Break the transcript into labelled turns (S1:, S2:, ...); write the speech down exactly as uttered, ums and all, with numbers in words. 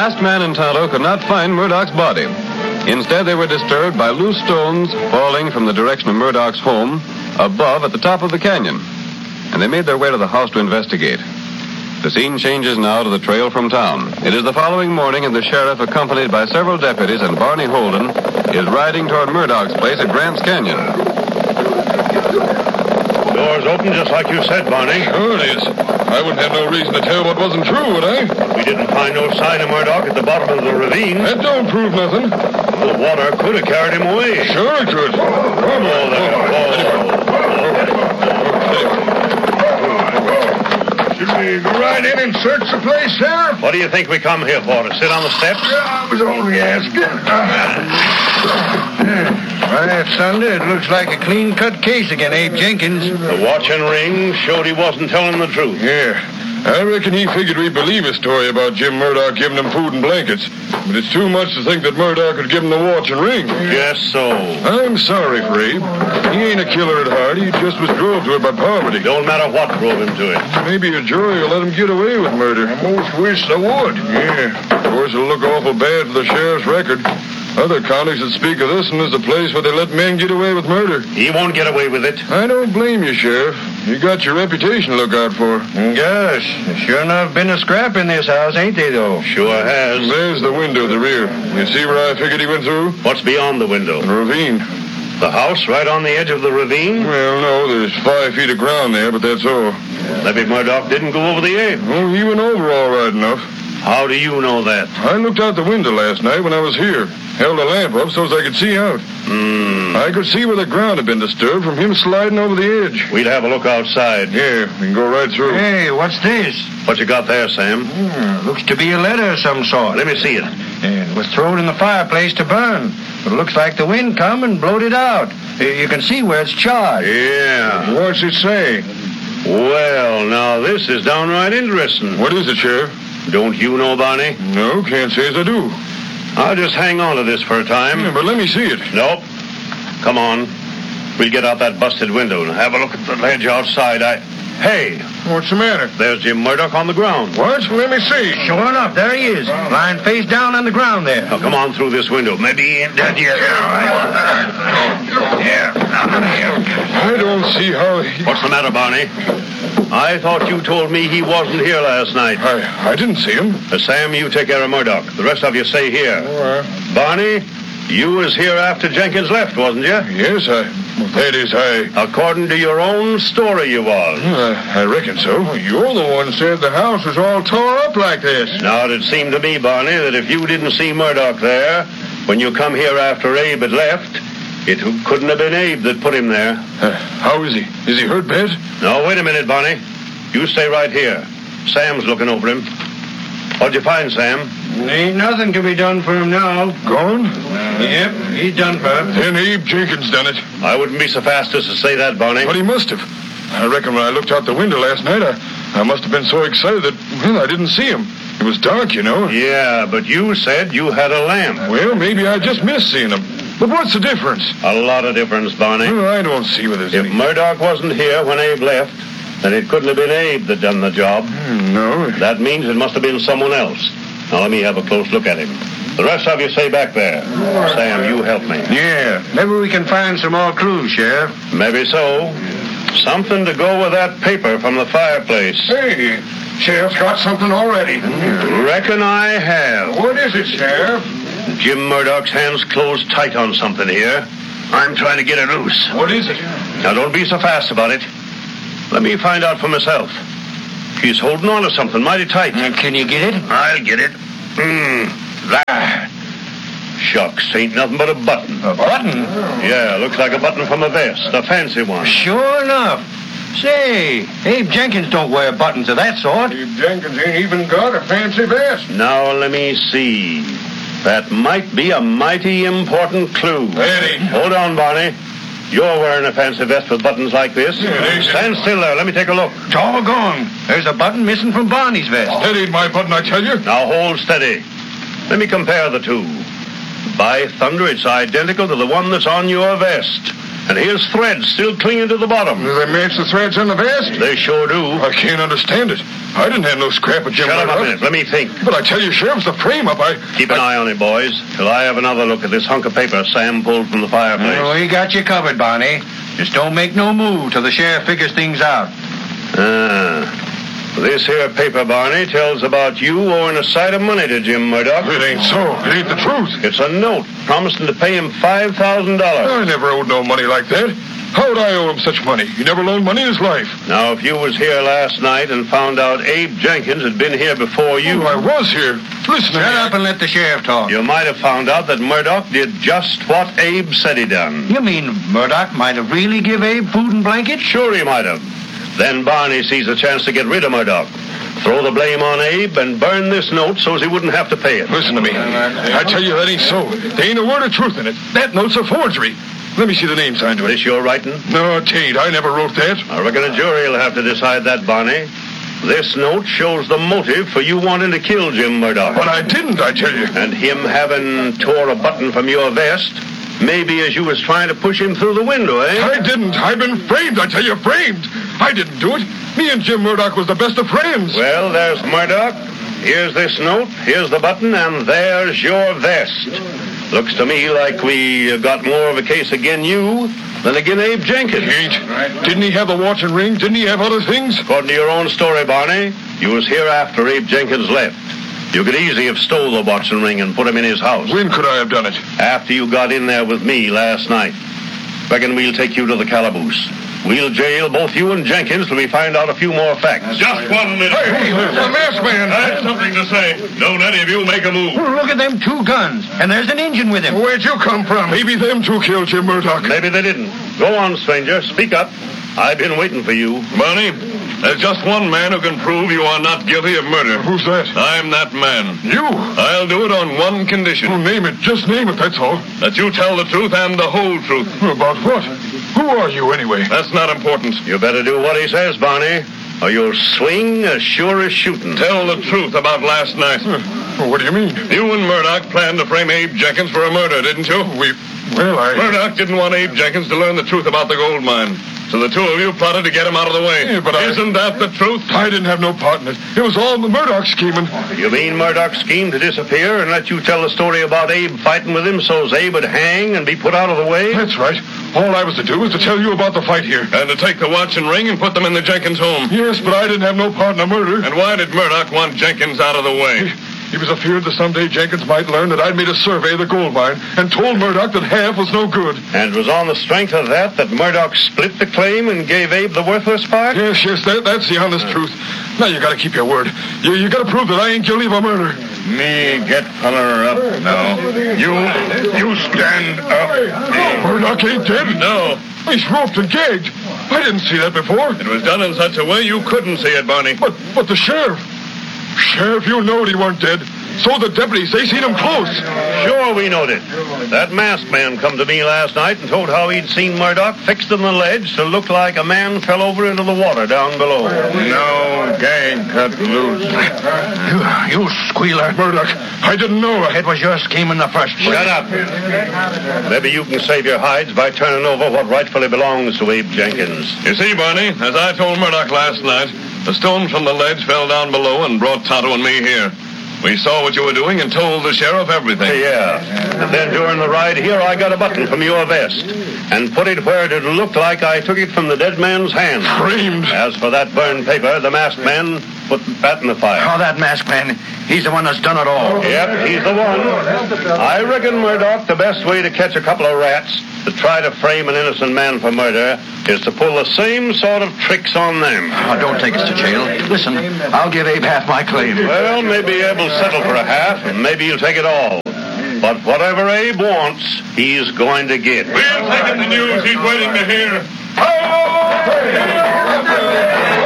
S1: masked man and Tonto could not find Murdoch's body. Instead, they were disturbed by loose stones falling from the direction of Murdoch's home above at the top of the canyon. And they made their way to the house to investigate. The scene changes now to the trail from town. It is the following morning, and the sheriff, accompanied by several deputies and Barney Holden, is riding toward Murdoch's place at Grant's Canyon.
S2: Door's open just like you said, Barney.
S3: Sure it is. I wouldn't have no reason to tell what wasn't true, would I?
S2: We didn't find no sign of Murdoch at the bottom of the ravine.
S3: That don't prove nothing.
S2: The water could have carried him away.
S3: Sure it could. Come
S2: on there.
S3: Should we go right in and search the place, Sheriff?
S2: What do you think we come here for? To sit on the steps?
S3: Yeah, I was only asking.
S4: Right, Thunder, it looks like a clean-cut case against Abe Jenkins.
S2: The watch and ring showed he wasn't telling the truth.
S3: Yeah. I reckon he figured we'd believe his story about Jim Murdoch giving him food and blankets. But it's too much to think that Murdoch would give him the watch and ring.
S2: Yes, so.
S3: I'm sorry for Abe. He ain't a killer at heart. He just was drove to it by poverty.
S2: Don't matter what drove him to it.
S3: Maybe a jury will let him get away with murder. I most wish they would. Yeah. Of course, it'll look awful bad for the sheriff's record. Other counties that speak of this one as the place where they let men get away with murder.
S2: He won't get away with it.
S3: I don't blame you, Sheriff. You got your reputation to look out for.
S4: Gosh, sure enough been a scrap in this house, ain't they, though?
S2: Sure has.
S3: There's the window at the rear. You see where I figured he went through?
S2: What's beyond the window?
S3: The ravine.
S2: The house right on the edge of the ravine?
S3: Well, no, there's five feet of ground there, but that's all.
S2: Maybe Murdoch didn't go over the edge.
S3: Oh, he went over all right enough.
S2: How do you know that?
S3: I looked out the window last night when I was here. Held a lamp up so as I could see out.
S2: Hmm.
S3: I could see where the ground had been disturbed from him sliding over the edge.
S2: We'd have a look outside.
S3: Yeah, we can go right through.
S4: Hey, what's this?
S2: What you got there, Sam?
S4: Hmm, looks to be a letter of some sort.
S2: Let me see it.
S4: Yeah, it was thrown in the fireplace to burn. But it looks like the wind come and blowed it out. You can see where it's charred.
S2: Yeah.
S3: What's it say?
S2: Well, now this is downright interesting.
S3: What is it, Sheriff?
S2: Don't you know, Barney?
S3: No, can't say as I do.
S2: I'll just hang on to this for a time.
S3: Yeah, but let me see it.
S2: Nope. Come on. We'll get out that busted window and have a look at the ledge outside. I... Hey.
S3: What's the matter?
S2: There's Jim Murdoch on the ground.
S3: What? Let me see.
S4: Sure enough, there he is, lying face down on the ground there.
S2: Now, come on through this window. Maybe he ain't dead yet.
S4: Yeah.
S3: I don't see how he...
S2: What's the matter, Barney? I thought you told me he wasn't here last night.
S3: I, I didn't see him.
S2: Uh, Sam, you take care of Murdoch. The rest of you stay here.
S3: All right.
S2: Barney, you was here after Jenkins left, wasn't you?
S3: Yes, I... That is, I...
S2: According to your own story, you was.
S3: Uh, I reckon so. You're the one said the house was all tore up like this.
S2: Now, it seemed to me, Barney, that if you didn't see Murdoch there, when you come here after Abe had left, it couldn't have been Abe that put him there.
S3: Uh, how is he? Is he hurt bad?
S2: No, wait a minute, Barney. You stay right here. Sam's looking over him. What'd you find, Sam?
S4: Ain't nothing can be done for him now.
S3: Gone?
S4: Yep, he's done for.
S3: Then Abe Jenkins done it.
S2: I wouldn't be so fast as to say that, Barney.
S3: But he must have. I reckon when I looked out the window last night, I, I must have been so excited that, well, I didn't see him. It was dark, you know.
S2: Yeah, but you said you had a lamp.
S3: Well, maybe I just missed seeing him. But what's the difference?
S2: A lot of difference, Barney.
S3: Well, I don't see what there's
S2: If
S3: any...
S2: Murdoch wasn't here when Abe left, then it couldn't have been Abe that done the job.
S3: Hmm, no.
S2: That means it must have been someone else. Now, let me have a close look at him. The rest of you stay back there. Sam, you help me.
S4: Yeah, maybe we can find some more clues, Sheriff.
S2: Maybe so. Something to go with that paper from the fireplace.
S3: Hey, Sheriff's got something already.
S2: Reckon I have.
S3: What is it, Sheriff?
S2: Jim Murdoch's hands closed tight on something here. I'm trying to get it loose.
S3: What is it?
S2: Now, don't be so fast about it. Let me find out for myself. He's holding on to something mighty tight.
S4: Uh, can you get it?
S2: I'll get it. Hmm. There. Shucks, ain't nothing but a button.
S4: A button?
S2: Yeah, looks like a button from a vest, a fancy one.
S4: Sure enough. Say, Abe Jenkins don't wear buttons of that sort.
S3: Abe Jenkins ain't even got a fancy vest.
S2: Now, let me see. That might be a mighty important clue.
S3: Eddie.
S2: Hold on, Barney. You're wearing a fancy vest with buttons like this.
S3: Yeah,
S2: Stand still there. Let me take a look.
S4: Doggone. There's a button missing from Barney's vest.
S3: That ain't my button, I tell you.
S2: Now, hold steady. Let me compare the two. By thunder, it's identical to the one that's on your vest. And here's threads still clinging to the bottom.
S3: Do they match the threads on the vest?
S2: They sure do.
S3: I can't understand it. I didn't have no scrap of Jim
S2: Shut up
S3: Murdoch.
S2: a minute. Let me think.
S3: But I tell you, Sheriff, the frame-up, I...
S2: Keep an
S3: I...
S2: eye on it, boys, till I have another look at this hunk of paper Sam pulled from the fireplace.
S4: Oh, we got you covered, Barney. Just don't make no move till the sheriff figures things out.
S2: Ah. This here paper, Barney, tells about you owing a sight of money to Jim Murdoch.
S3: It ain't so. It ain't the truth.
S2: It's a note promising to pay him five thousand dollars.
S3: I never owed no money like that. How would I owe him such money? He never loaned money in his life.
S2: Now, if you was here last night and found out Abe Jenkins had been here before you...
S3: Oh, I was here. Listen to me.
S4: Shut up and let the sheriff talk.
S2: You might have found out that Murdoch did just what Abe said he done.
S4: You mean Murdoch might have really give Abe food and blankets?
S2: Sure he might have. Then Barney sees a chance to get rid of Murdoch. Throw the blame on Abe and burn this note so as he wouldn't have to pay it.
S3: Listen to me. I tell you, that ain't so. There ain't a word of truth in it. That note's a forgery. Let me see the name signed to it.
S2: This your writing?
S3: No, it ain't. I never wrote that.
S2: I reckon a jury will have to decide that, Barney. This note shows the motive for you wanting to kill Jim Murdoch.
S3: But I didn't, I tell you.
S2: And him having tore a button from your vest, maybe as you was trying to push him through the window, eh?
S3: I didn't. I've been framed, I tell you, framed. I didn't do it. Me and Jim Murdoch was the best of friends.
S2: Well, there's Murdoch. Here's this note. Here's the button, and there's your vest. Looks to me like we got more of a case again you than again Abe Jenkins.
S3: He ain't. Didn't he have the watch and ring? Didn't he have other things?
S2: According to your own story, Barney, you was here after Abe Jenkins left. You could easily have stole the watch and ring and put him in his house.
S3: When could I have done it?
S2: After you got in there with me last night. Reckon we'll take you to the calaboose. We'll jail both you and Jenkins till we find out a few more facts.
S5: Just one minute.
S3: Hey, hey, there's the masked man.
S5: I have something to say. Don't any of you make a move.
S4: Look at them two guns, and there's an engine with him.
S3: Where'd you come from? Maybe them two killed Jim Murdoch.
S2: Maybe they didn't. Go on, stranger. Speak up. I've been waiting for you.
S5: Barney, there's just one man who can prove you are not guilty of murder.
S3: Who's that?
S5: I'm that man.
S3: You?
S5: I'll do it on one condition.
S3: Oh, name it. Just name it, that's all.
S5: That you tell the truth and the whole truth.
S3: About what? Who are you, anyway?
S5: That's not important.
S2: You better do what he says, Barney, or you'll swing as sure as shooting.
S5: Tell the truth about last night.
S3: Huh. What do you mean?
S5: You and Murdoch planned to frame Abe Jenkins for a murder, didn't you?
S3: We... Well, I...
S5: Murdoch didn't want Abe Jenkins to learn the truth about the gold mine. So the two of you plotted to get him out of the way.
S3: Yeah, but I...
S5: Isn't that the truth?
S3: I didn't have no part in it. It was all the Murdoch scheming.
S2: You mean Murdoch's scheme to disappear and let you tell the story about Abe fighting with him so's Abe would hang and be put out of the way?
S3: That's right. All I was to do was to tell you about the fight here.
S5: And to take the watch and ring and put them in the Jenkins home.
S3: Yes, but I didn't have no part in the murder.
S5: And why did Murdoch want Jenkins out of the way?
S3: He was afeard that someday Jenkins might learn that I'd made a survey of the gold mine and told Murdoch that half was no good.
S2: And it was on the strength of that that Murdoch split the claim and gave Abe the worthless part?
S3: Yes, yes, that, that's the honest truth. Now you gotta keep your word. You, you gotta prove that I ain't guilty of a murder.
S5: Me get feller up now. You, you stand up.
S3: Murdoch ain't dead.
S5: No.
S3: He's roped and gagged. I didn't see that before.
S5: It was done in such a way you couldn't see it, Barney.
S3: But, but the sheriff. Sheriff, you knowed he weren't dead. So the deputies, they seen him close.
S2: Sure, we knowed it. That masked man come to me last night and told how he'd seen Murdoch fixed in the ledge to look like a man fell over into the water down below.
S5: No, gang cut loose.
S4: You, you squealer.
S3: Murdoch, I didn't know.
S4: It was your scheme in the first place.
S2: Shut up. Maybe you can save your hides by turning over what rightfully belongs to Abe Jenkins.
S5: You see, Barney, as I told Murdoch last night, the stones from the ledge fell down below and brought Tonto and me here. We saw what you were doing and told the sheriff everything.
S2: Yeah. And then during the ride here, I got a button from your vest and put it where it looked like I took it from the dead man's hand.
S3: Framed.
S2: As for that burned paper, the masked man put that in the fire.
S4: Oh, that masked man. He's the one that's done it all.
S2: Yep, he's the one. I reckon, Murdoch, the best way to catch a couple of rats that try to frame an innocent man for murder is to pull the same sort of tricks on them.
S4: Oh, don't take us to jail. Listen, I'll give Abe half my claim.
S2: Well, maybe Abe will settle for a half, and maybe he'll take it all. But whatever Abe wants, he's going to get.
S5: We'll take him the news he's waiting to hear.
S3: Oh!